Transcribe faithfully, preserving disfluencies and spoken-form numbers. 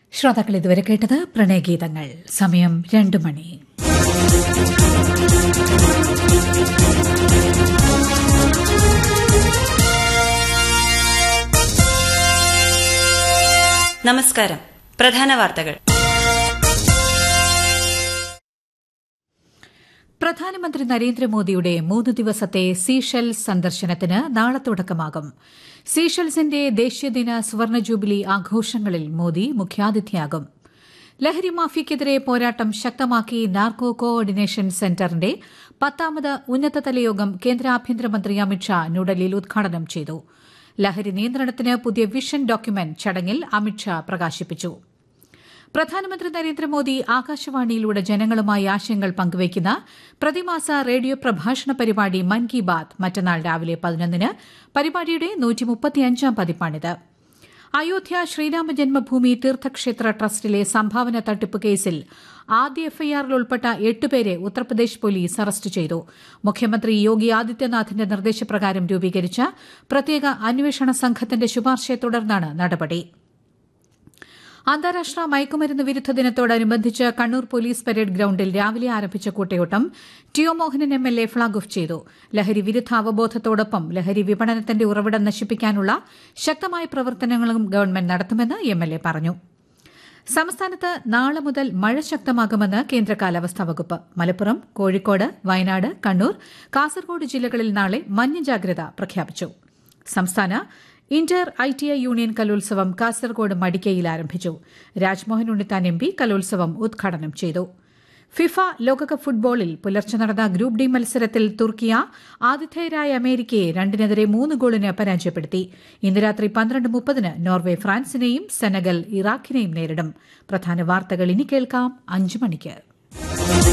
ശ്രോതാക്കൾ ഇതുവരെ കേട്ടത് പ്രണയഗീതങ്ങൾ. സമയം രണ്ടു മണി. നമസ്കാരം. പ്രധാന വാർത്തകൾ. പ്രധാനമന്ത്രി നരേന്ദ്രമോദിയുടെ മൂന്ന് ദിവസത്തെ സീഷെൽസ് സന്ദർശനത്തിന് നാളെ തുടക്കമാകും. സീഷെൽസിന്റെ ദേശീയദിന സുവർണ ജൂബിലി ആഘോഷങ്ങളിൽ മോദി മുഖ്യാതിഥിയാകും. ലഹരി മാഫിയയ്ക്കെതിരെ പോരാട്ടം ശക്തമാക്കി നാർക്കോ കോ ഓർഡിനേഷൻ സെന്ററിന്റെ പത്താമത് ഉന്നതതല യോഗം കേന്ദ്ര ആഭ്യന്തരമന്ത്രി അമിത്ഷാ ന്യൂഡൽഹിയിൽ ഉദ്ഘാടനം ചെയ്തു. ലഹരി നിയന്ത്രണത്തിന് പുതിയ വിഷൻ ഡോക്യുമെന്റ് ചടങ്ങിൽ അമിത്ഷാ പ്രകാശിപ്പിച്ചു. പ്രധാനമന്ത്രി നരേന്ദ്രമോദി ആകാശവാണിയിലൂടെ ജനങ്ങളുമായി ആശയങ്ങൾ പങ്കുവയ്ക്കുന്ന പ്രതിമാസ റേഡിയോ പ്രഭാഷണ പരിപാടി മൻ കി ബാത് മറ്റന്നാൾ രാവിലെ പതിനൊന്നിന് പരിപാടിയുടെ നൂറ്റിമുപ്പത്തിയഞ്ചാം പതിപ്പാണിത്. അയോധ്യ ശ്രീരാമ ജന്മഭൂമി തീർത്ഥക്ഷേത്ര ട്രസ്റ്റിലെ സംഭാവന തട്ടിപ്പ് കേസിൽ ആദ്യ എഫ്ഐആറിൽ ഉൾപ്പെട്ട എട്ടുപേരെ ഉത്തർപ്രദേശ് പോലീസ് അറസ്റ്റ് ചെയ്തു. മുഖ്യമന്ത്രി യോഗി ആദിത്യനാഥിന്റെ നിർദ്ദേശപ്രകാരം രൂപീകരിച്ച പ്രത്യേക അന്വേഷണ സംഘത്തിന്റെ ശുപാർശയെ തുടർന്നാണ് നടപടി. അന്താരാഷ്ട്ര മയക്കുമരുന്ന് വിരുദ്ധ ദിനത്തോടനുബന്ധിച്ച് കണ്ണൂർ പോലീസ് പരേഡ് ഗ്രൌണ്ടിൽ രാവിലെ ആരംഭിച്ച കൂട്ടയോട്ടം T O Mohanan M L A flag off ചെയ്തു. ലഹരി വിരുദ്ധ അവബോധത്തോടൊപ്പം ലഹരി വിപണനത്തിന്റെ ഉറവിടം നശിപ്പിക്കാനുള്ള ശക്തമായ പ്രവർത്തനങ്ങളും ഗവൺമെന്റ് നടത്തുമെന്ന് എം എൽ എ പറഞ്ഞു. സംസ്ഥാനത്ത് നാളെ മുതൽ മഴ ശക്തമാകുമെന്ന് കേന്ദ്ര കാലാവസ്ഥാ വകുപ്പ്. മലപ്പുറം, കോഴിക്കോട്, വയനാട്, കണ്ണൂർ, കാസർഗോഡ് ജില്ലകളിൽ നാളെ മഞ്ഞ ജാഗ്രത പ്രഖ്യാപിച്ചു. സംസ്ഥാന Inter I T I union കലോത്സവം കാസർഗോഡ് മടിക്കയിൽ ആരംഭിച്ചു. രാജ്മോഹൻ ഉണ്ണിത്താൻ എം പി കലോത്സവം ഉദ്ഘാടനം ചെയ്തു. ഫിഫ ലോകകപ്പ് ഫുട്ബോളിൽ പുലർച്ചെ നടന്ന ഗ്രൂപ്പ് ഡി മത്സരത്തിൽ തുർക്കിയ ആതിഥേയരായ അമേരിക്കയെ രണ്ടിനെതിരെ മൂന്ന് ഗോളിന് പരാജയപ്പെടുത്തി. ഇന്ന് രാത്രി പന്ത്രണ്ട് മുപ്പതിന് നോർവെ ഫ്രാൻസിനെയും സെനഗൽ ഇറാഖിനെയും നേരിടും. പ്രധാന വാർത്തകൾ ഇനി കേൾക്കാം അഞ്ചു മണിക്ക്.